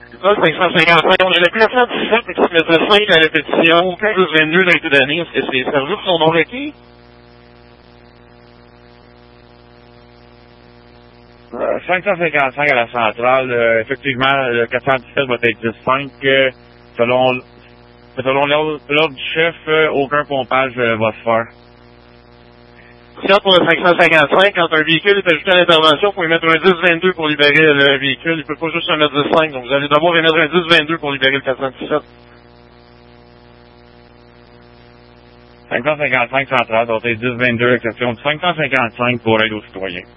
Là, 555, on a le 417 qui se mettait 5 à la répétition, 15-22 dans les tout d'année. Est-ce que c'est servi pour son nom requis? 555 à la centrale, effectivement, le 417 va être 10-5. Selon l'ordre du chef, aucun pompage va se faire. Sinon, pour le 555, quand un véhicule est ajouté à l'intervention, il faut y mettre un 10-22 pour libérer le véhicule. Il ne peut pas juste un mettre 10-5, donc vous allez devoir y mettre un 10-22 pour libérer le 417. 555 centrale, donc c'est 10-22, exception de 555 pour aide aux citoyens.